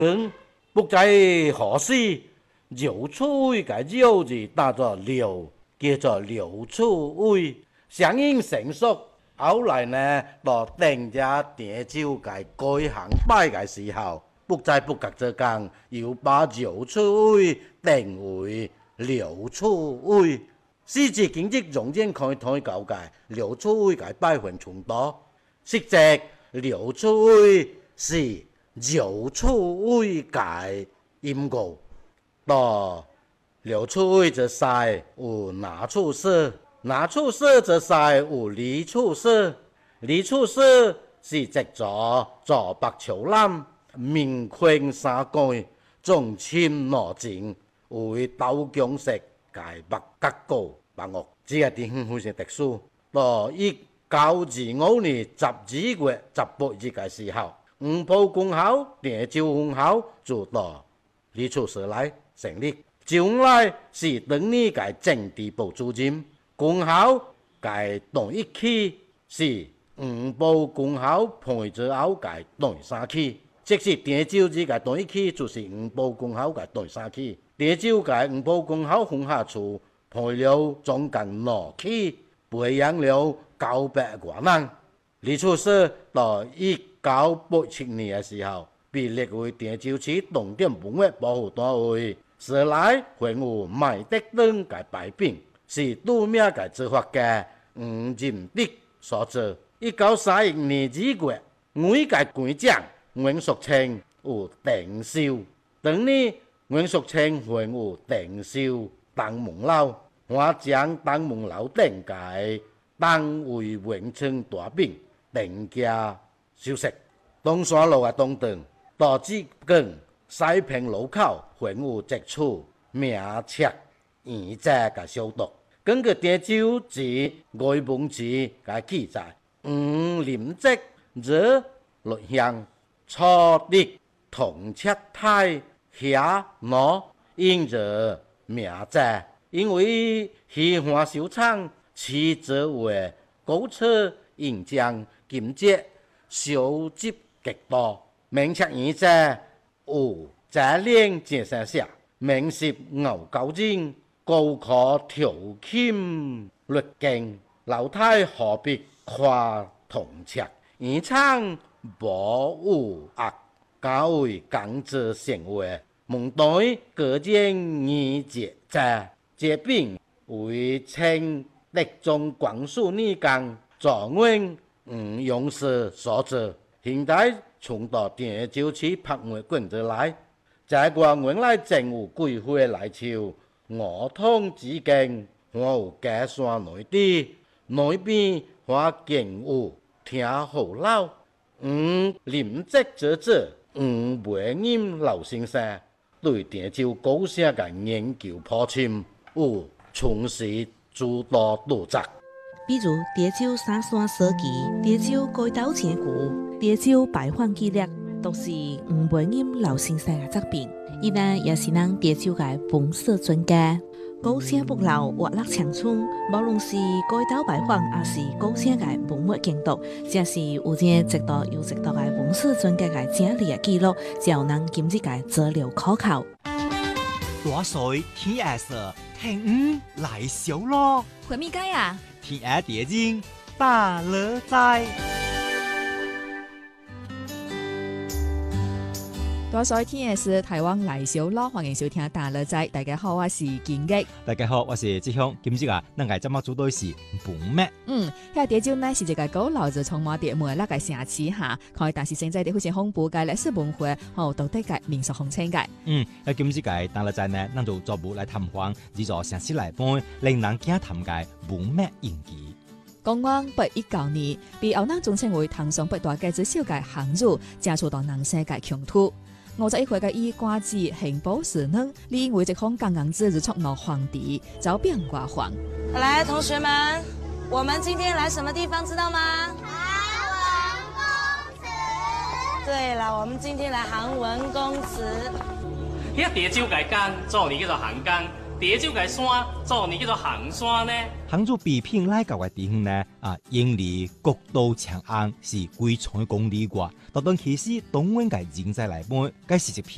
不在何時，劉厝尾嘅繞字打作劉，叫做劉厝尾，相應成熟。後來呢，到定家點招嘅改行拜嘅時候，不在不覺之間，又把劉厝尾定為劉厝尾。史至經濟中間可以搞嘅劉厝尾嘅拜份傳多，實際劉厝尾是劉厝尾嘅音樂。到劉厝尾則係有拿厝社，拿厝社則係有李厝社，李厝社是藉咗左北朝南，明坤三改，重簽羅戰，為鬥強式解北格高白樂，這個地方非常特殊。到1925年12月18日嘅時候，五埔公校電招分校就到李厝社來成立。將來是當年嘅政治部主任，公校嘅同一期是五埔公校配之後嘅同三期，即是電招子嘅同一期就是五埔公校嘅同三期。電招嘅五埔公校分下處配了總共6期，培養了900多人。李厝社到1987年嘅時候，被列為電招市重點文物保護單位。社內還有麥德登嘅擺餅，是著名嘅執法家吳仁德所做。1931年2月，每個館長袁淑清有訂燒，當年袁淑清還有訂燒東門樓，我將東門樓頂嘅東為文青大餅定價消息。東山路嘅東段到至近西平路口還有一處名冊現在嘅消毒。根據電招至外文字嘅記載，林則惹律鄉初立同七太下攞因着名冊，因為喜歡收藏，其作為古車印章金節收集極多。名冊現在有在練健身下，名是牛高精，高可調侃律經，樓梯何必跨銅尺，演唱保護額，較為講究成為門對各件二節者，這邊為稱德中光緒年間狀元用時所做，現代從到電招市拍賣館之來，在國原來政府規劃來潮，我通之間還有假山內地，內邊還建有聽號樓，林則者梅蔭老先生對電招高聲嘅研究破深，有從事諸多著作。 比如電招三山社記、電招改斗千古、電招拜訪記錄，都是梅蔭老先生嘅作品。伊呢也是咱電招嘅風水專家。高聲北樓活力長春，無論是改斗拜訪，還是高聲嘅文物建築，正是有啲值得嘅風水專家嘅整理嘅記錄，叫咱今日嘅資料可靠。 大水天下事，聽來小咯。 回咪街啊？ 天下地人大樂在。 多數天嘅是台灣來小咯，歡迎收聽大樂在。大家好，我是金吉。 大家好，我是志雄。今日啊，咱個節目主題是本麥。 遐電招呢是一個古老就充滿着魅力嘅城市哈，可以但是現在啲好似豐富嘅歷史文化，好道德嘅民俗風情嘅。 今日個大樂在呢，咱就逐步來探訪呢座城市內邊令人驚嘆嘅本麥印記。 公元819年，被後人尊稱為唐宋8大家之首嘅項羽，接觸到南西嘅疆土。51歲嘅伊瓜子刑部侍郎，你因為這項剛剛之日觸怒皇帝，遭變掛皇。 來，同學們，我們今天來什麼地方知道嗎？韓文公祠。對了，我們今天來韓文公祠。 迄電招界江，做年叫做韓江；電招界山，做年叫做韓山呢。 項羽被聘來到嘅地方呢，因離國都長安是幾千公里外，到當其時，東灣嘅人在內邊，該是一片